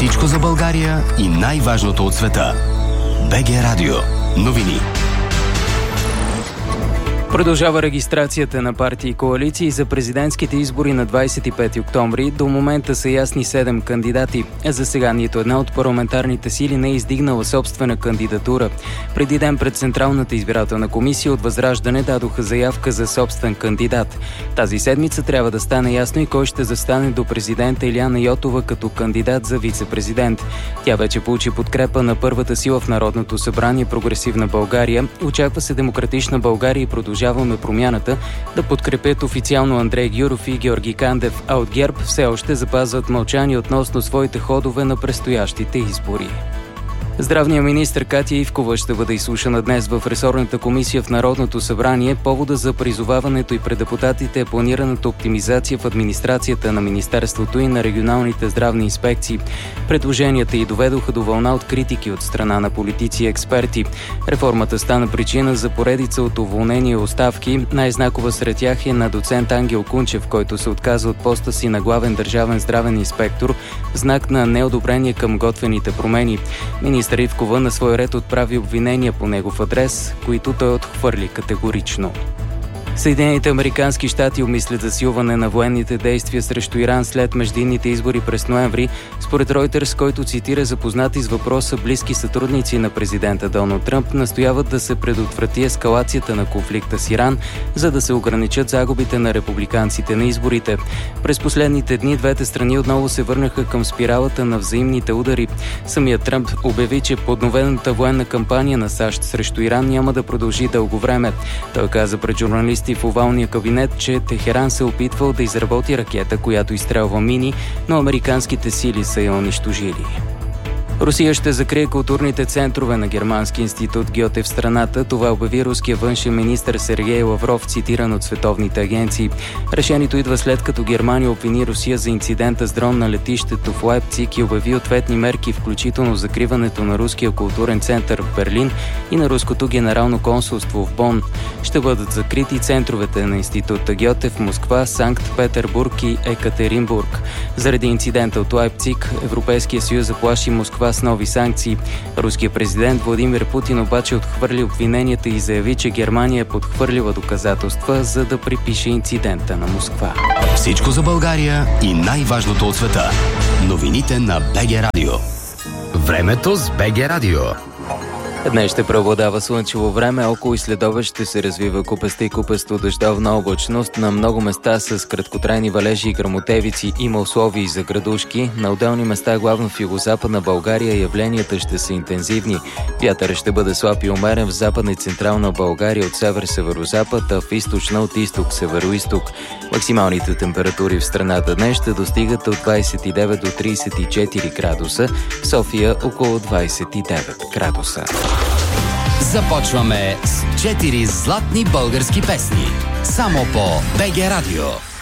Всичко за България и най-важното от света. БГ Радио. Новини. Продължава регистрацията на партии и коалиции за президентските избори на 25 октомври. До момента са ясни 7 кандидати. За сега нито една от парламентарните сили не е издигнала собствена кандидатура. Преди ден пред Централната избирателна комисия от Възраждане дадоха заявка за собствен кандидат. Тази седмица трябва да стане ясно и кой ще застане до президента Илияна Йотова като кандидат за вице-президент. Тя вече получи подкрепа на първата сила в Народното събрание Прогресивна България. Очаква се Демократична България и Продължаваме промяната да подкрепят официално Андрей Гюров и Георги Кандев, а от ГЕРБ все още запазват мълчание относно своите ходове на предстоящите избори. Здравният министър Катя Ивкова ще бъде изслушана днес в ресорната комисия в Народното събрание. Повода за призоваването и пред депутатите е планираната оптимизация в администрацията на Министерството и на регионалните здравни инспекции. Предложенията й доведоха до вълна от критики от страна на политици и експерти. Реформата стана причина за поредица от уволнения и оставки. Най-знакова сред тях е на доцент Ангел Кунчев, който се отказа от поста си на главен държавен здравен инспектор в знак на неодобрение към готвените промени. Министър Ивкова на свой ред отправи обвинения по негов адрес, които той отхвърли категорично. Съединените американски щати обмислят засилване на военните действия срещу Иран след междинните избори през ноември, според Reuters, който цитира запознати с въпроса близки сътрудници на президента Доналд Тръмп, настояват да се предотврати ескалацията на конфликта с Иран, за да се ограничат загубите на републиканците на изборите. През последните дни двете страни отново се върнаха към спиралата на взаимните удари. Самият Тръмп обяви, че подновената военна кампания на САЩ срещу Иран няма да продължи дълго време. Той каза пред журналисти в овалния кабинет, че Техеран се опитвал да изработи ракета, която изстрелва мини, но американските сили са я унищожили. Русия ще закрие културните центрове на Германски институт Гьоте в страната. Това обяви руския външен министър Сергей Лавров, цитиран от световните агенции. Решението идва след като Германия обвини Русия за инцидента с дрон на летището в Лайпциг и обяви ответни мерки, включително закриването на Руския културен център в Берлин и на Руското генерално консулство в Бон. Ще бъдат закрити центровете на института Гьоте в Москва, Санкт-Петербург и Екатеринбург. Заради инцидента от Лайпциг, Европейския съюз заплаши Москва с нови санкции. Руският президент Владимир Путин обаче отхвърли обвиненията и заяви, че Германия е подхвърлила доказателства, за да припише инцидента на Москва. Всичко за България и най-важното от света. Новините на БГ Радио. Времето с БГ Радио. Днес ще преобладава слънчево време, около и следобед ще се развива купеста и купесто дъждовна облачност. На много места с краткотрайни валежи и гръмотевици има условия и за градушки. На отделни места, главно в югозападна България, явленията ще са интензивни. Вятър ще бъде слаб и умерен в западна и централна България от север-северозапад, а в източна от изток-североизток. Максималните температури в страната днес ще достигат от 29 до 34 градуса, в София около 29 градуса. Започваме с 4 златни български песни. Само по БГ Радио.